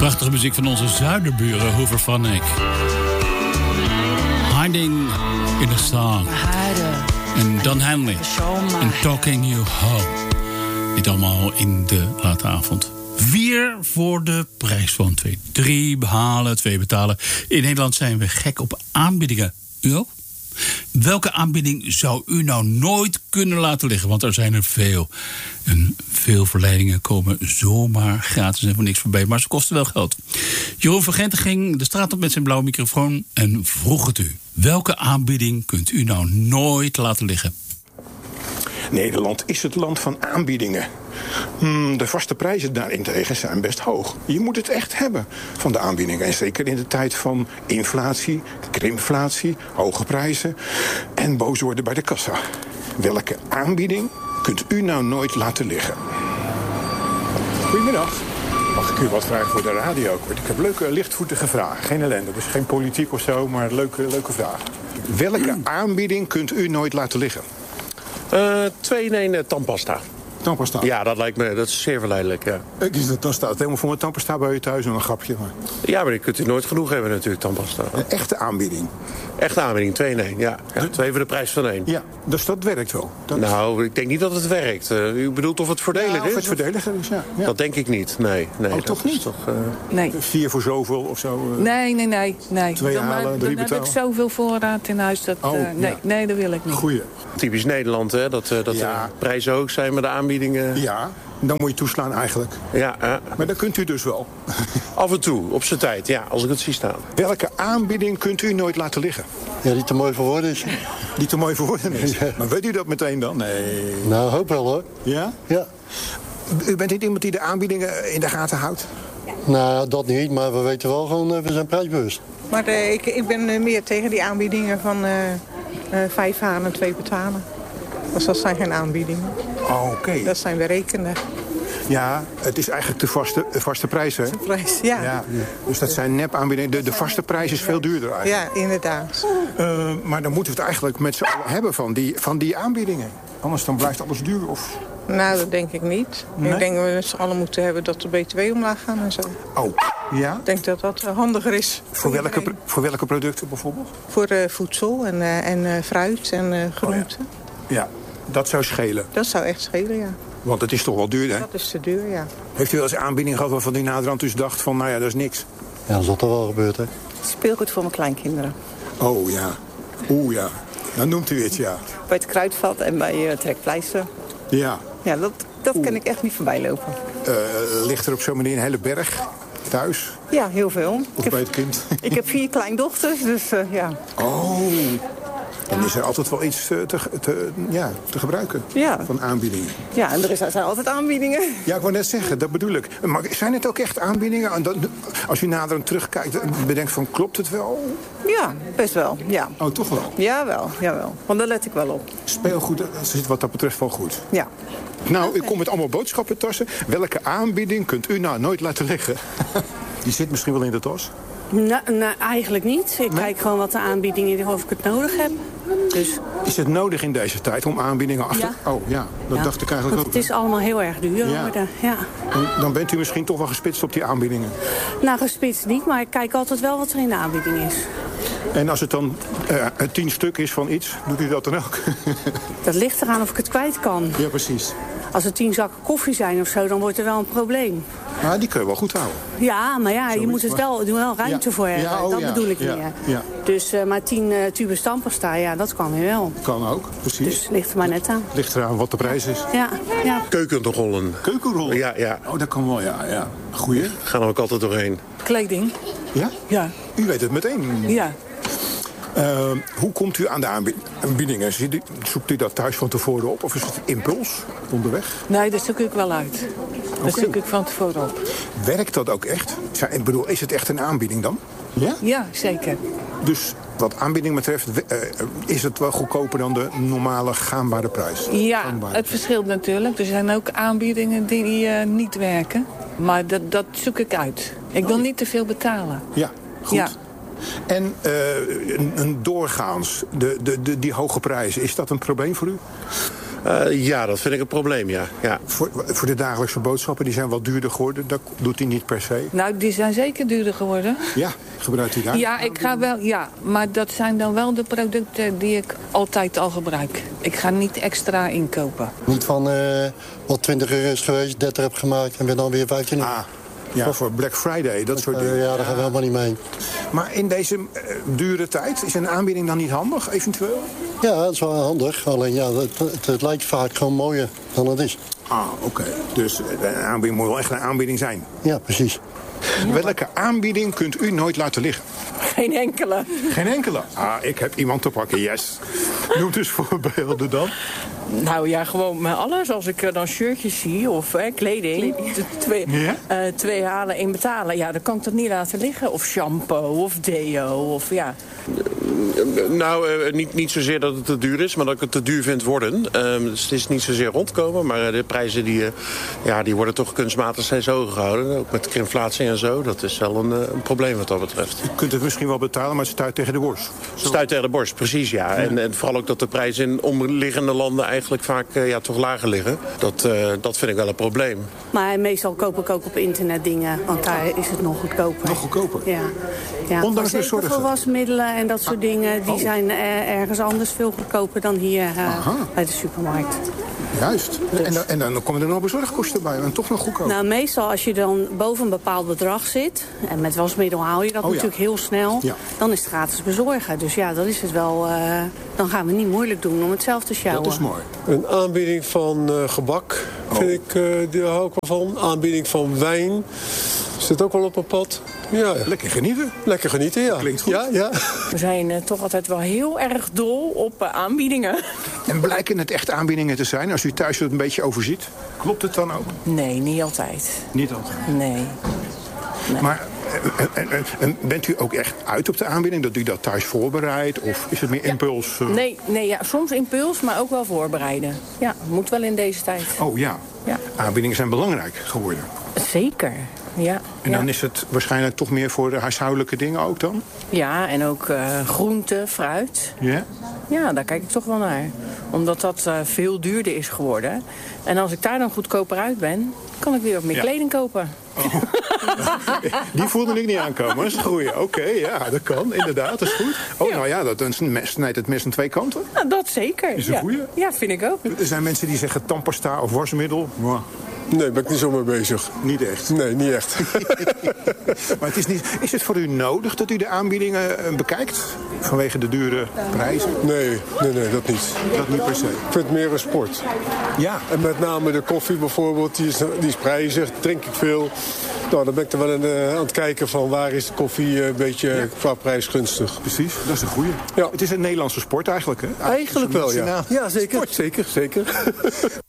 Prachtige muziek van onze zuiderburen, Hooverphonic. Hiding in the Song. En Don Henley. En Talking You Home. Dit allemaal in de late avond. 4 voor de prijs van 2. 3 behalen, 2 betalen. In Nederland zijn we gek op aanbiedingen. U ook? Welke aanbieding zou u nou nooit kunnen laten liggen? Want er zijn er veel. En veel verleidingen komen zomaar gratis en voor niks voorbij. Maar ze kosten wel geld. Jeroen van Genten ging de straat op met zijn blauwe microfoon en vroeg het u. Welke aanbieding kunt u nou nooit laten liggen? Nederland is het land van aanbiedingen. De vaste prijzen daarentegen zijn best hoog. Je moet het echt hebben van de aanbiedingen. En zeker in de tijd van inflatie, krimflatie, hoge prijzen en boos worden bij de kassa. Welke aanbieding kunt u nou nooit laten liggen? Goedemiddag. Mag ik u wat vragen voor de radio? Ik heb leuke, lichtvoetige vragen. Geen ellende, dus geen politiek of zo, maar leuke vragen. Welke aanbieding kunt u nooit laten liggen? 2 in 1 tandpasta. Tandpasta? Ja, dat is zeer verleidelijk, ja. Dan staat het helemaal voor mijn tandpasta bij je thuis, een grapje. Maar... Ja, maar je kunt er nooit genoeg hebben natuurlijk, tandpasta. Een echte aanbieding? Echte aanbieding, 2 in 1, ja. 2 voor de prijs van 1. Ja, dus dat werkt wel? Nou, ik denk niet dat het werkt. U bedoelt of het voordelig is? Of het voordeliger is, ja. Dat denk ik niet, nee. Toch niet? Toch, nee. 4 voor zoveel of zo? Nee. 2 halen, 3 betalen? Dan heb ik zoveel voorraad in huis. Dat, nee, dat wil ik niet. Goeie. Typisch Nederland, hè, dat de prijzen hoog zijn, maar de aanbiedingen... Ja, dan moet je toeslaan eigenlijk. Ja, maar dat kunt u dus wel. Af en toe, op zijn tijd, ja, als ik het zie staan. Welke aanbieding kunt u nooit laten liggen? Ja, die te mooi voor woorden is. Die te mooi voor woorden is? Ja. Maar weet u dat meteen dan? Nee. Nou, hoop wel hoor. Ja? Ja. U bent niet iemand die de aanbiedingen in de gaten houdt? Nou, dat niet, maar we weten wel gewoon, we zijn prijsbewust. Maar ik ben meer tegen die aanbiedingen van 5 halen en 2 betalen. Dus dat zijn geen aanbiedingen. Oké. Dat zijn berekende. Ja, het is eigenlijk de vaste prijs, hè? De prijs, ja. Dus dat zijn nep-aanbiedingen. De vaste prijs is veel duurder eigenlijk. Ja, inderdaad. Maar dan moeten we het eigenlijk met z'n allen hebben van die aanbiedingen. Anders dan blijft alles duur, of... Nou, dat denk ik niet. Nee? Ik denk dat we met z'n allen moeten hebben dat de BTW omlaag gaan en zo. Oh, ja? Ik denk dat dat handiger is. Voor welke producten bijvoorbeeld? Voor voedsel en fruit en groenten. Ja, dat zou schelen. Dat zou echt schelen, ja. Want het is toch wel duur, hè? Dat is te duur, ja. Heeft u wel eens aanbieding gehad waarvan u naderhand dus dacht van, nou ja, dat is niks? Ja, dat is toch wel gebeurd, hè? Speelgoed voor mijn kleinkinderen. Oh, ja. Oeh, ja. Dan noemt u het, ja. Bij het Kruidvat en bij Trekpleister. Ja. Ja, dat kan ik echt niet voorbij lopen. Ligt er op zo'n manier een hele berg thuis? Ja, heel veel. Of bij het kind? Ik heb 4 kleindochters, dus ja. Oh, dan is er altijd wel iets te gebruiken van aanbiedingen. Ja, en er zijn altijd aanbiedingen. Ja, ik wou net zeggen, dat bedoel ik. Maar zijn het ook echt aanbiedingen? Als u naderhand terugkijkt en bedenkt van, klopt het wel? Ja, best wel, ja. Oh, toch wel? Jawel. Want daar let ik wel op. Speelgoed, dat zit wat dat betreft wel goed. Ja. Nou, ik kom met allemaal boodschappentassen. Welke aanbieding kunt u nou nooit laten liggen? Die zit misschien wel in de tas. Nou, eigenlijk niet. Ik kijk gewoon wat de aanbiedingen, of ik het nodig heb. Dus... Is het nodig in deze tijd om aanbiedingen af te... Ja. Oh ja, dat dacht ik eigenlijk ook. Het is allemaal heel erg duur. Ja. Ja. Dan bent u misschien toch wel gespitst op die aanbiedingen? Nou, gespitst niet, maar ik kijk altijd wel wat er in de aanbieding is. En als het dan 10 stuk is van iets, doet u dat dan ook? Dat ligt eraan of ik het kwijt kan. Ja, precies. Als er 10 zakken koffie zijn of zo, dan wordt er wel een probleem. Maar die kun je wel goed houden. Ja, maar ja, je moet er wel ruimte voor hebben. Ja, dat bedoel ik meer. Ja. Dus maar 10 tubes tandpasta, ja, dat kan weer wel. Kan ook, precies. Dus ligt er maar net aan. Ligt eraan wat de prijs is. Ja. Keukenrollen. Keukenrollen? Ja. Oh, dat kan wel, ja. Goeie. Gaan er ook altijd doorheen. Kleding. Ja? Ja. U weet het meteen. Ja. Hoe komt u aan de aanbiedingen? Zoekt u dat thuis van tevoren op? Of is het impuls onderweg? Nee, dat zoek ik wel uit. Dat zoek ik van tevoren op. Werkt dat ook echt? Ik bedoel, is het echt een aanbieding dan? Ja? Ja, zeker. Dus wat aanbieding betreft, is het wel goedkoper dan de normale gaanbare prijs? Ja, het verschilt natuurlijk. Er zijn ook aanbiedingen die niet werken. Maar dat zoek ik uit. Ik wil niet te veel betalen. Ja, goed. Ja. En doorgaans, die hoge prijzen, is dat een probleem voor u? Ja, dat vind ik een probleem, ja. Voor de dagelijkse boodschappen, die zijn wat duurder geworden. Dat doet hij niet per se. Nou, die zijn zeker duurder geworden. Ja, gebruikt u daar? Ja, ik ga wel, ja, maar dat zijn dan wel de producten die ik altijd al gebruik. Ik ga niet extra inkopen. Niet van wat 20 euro is geweest, 30 heb gemaakt en ben dan weer 15 euro. Ja, voor Black Friday, dat soort dingen. Ja, daar gaan we helemaal niet mee. Maar in deze dure tijd, is een aanbieding dan niet handig, eventueel? Ja, dat is wel handig. Alleen ja, het lijkt vaak gewoon mooier dan het is. Oké. Dus een aanbieding moet wel echt een aanbieding zijn. Ja, precies. Welke aanbieding kunt u nooit laten liggen? Geen enkele. Geen enkele? Ik heb iemand te pakken, yes. Noem dus voorbeelden dan. Nou ja, gewoon met alles. Als ik dan shirtjes zie of kleding. Twee halen, één betalen. Ja, dan kan ik dat niet laten liggen. Of shampoo of deo of ja. Nou, niet zozeer dat het te duur is, maar dat ik het te duur vind worden. Dus het is niet zozeer rondkomen, maar de prijzen die worden toch kunstmatig steeds hoger gehouden. Ook met de inflatie en zo. Dat is wel een probleem wat dat betreft. U kunt het misschien wel betalen, maar het stuit tegen de borst. Stuit tegen de borst, precies, ja. En vooral ook dat de prijzen in omliggende landen eigenlijk vaak toch lager liggen. Dat vind ik wel een probleem. Maar meestal koop ik ook op internet dingen, want daar is het nog goedkoper. Nog goedkoper? Ja. Ondanks de zorgen? Voor wasmiddelen en dat soort dingen, die zijn ergens anders veel goedkoper dan hier bij de supermarkt. Juist. Dus. En dan komen er nog bezorgkosten bij, en toch nog goedkoper. Nou, meestal als je dan boven een bepaald bedrag zit, en met wasmiddel haal je dat natuurlijk heel snel, dan is het gratis bezorgen. Dus ja, dan is het wel, dan gaan we niet moeilijk doen om het zelf te sjouwen. Dat is mooi. Een aanbieding van gebak, vind ik, daar hou ik wel van. Aanbieding van wijn, zit ook wel op een pad. Ja. Lekker genieten. Lekker genieten, ja. Klinkt goed. Ja. We zijn toch altijd wel heel erg dol op aanbiedingen. En blijken het echt aanbiedingen te zijn als u thuis het een beetje overziet? Klopt het dan ook? Nee, niet altijd. Niet altijd? Nee. Maar bent u ook echt uit op de aanbieding? Dat u dat thuis voorbereidt? Of is het meer impuls? Nee, ja, soms impuls, maar ook wel voorbereiden. Ja, moet wel in deze tijd. Oh ja. Aanbiedingen zijn belangrijk geworden. Zeker. Ja, en dan is het waarschijnlijk toch meer voor de huishoudelijke dingen ook dan? Ja, en ook groente, fruit. Ja? Ja, daar kijk ik toch wel naar. Omdat dat veel duurder is geworden. En als ik daar dan goedkoper uit ben, kan ik weer wat meer kleding kopen. Oh. Die voelde ik niet aankomen. Dat is een goeie. Oké, ja, dat kan. Inderdaad, dat is goed. Nou ja, dat snijdt het mes aan twee kanten. Nou, dat zeker. Is een goeie? Ja, vind ik ook. Er zijn mensen die zeggen tandpasta of wasmiddel. Wow. Nee, daar ben ik niet zo mee bezig. Niet echt? Nee, niet echt. Maar is het voor u nodig dat u de aanbiedingen bekijkt? Vanwege de dure prijzen? Nee, dat niet. Dat niet per se? Ik vind het meer een sport. Ja. En met name de koffie bijvoorbeeld, die is prijzig, drink ik veel. Nou, dan ben ik er wel aan het kijken van waar is de koffie een beetje qua prijs gunstig. Precies, dat is een goeie. Ja. Het is een Nederlandse sport eigenlijk, hè? Eigenlijk wel, ja. Ja, zeker. Sport. Zeker.